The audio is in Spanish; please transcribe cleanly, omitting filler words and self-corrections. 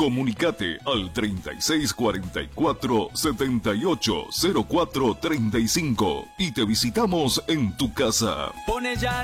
Comunicate al 3644-780435 y te visitamos en tu casa. Pone ya